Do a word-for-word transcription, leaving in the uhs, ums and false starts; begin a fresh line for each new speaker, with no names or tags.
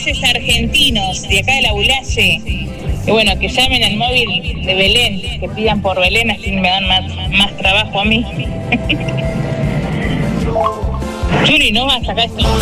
países argentinos, de acá de la Bulaye. Y bueno, que llamen al móvil de Belén, que pidan por Belén, así me dan más, más trabajo a mí. Juli, no vas a sacar esto.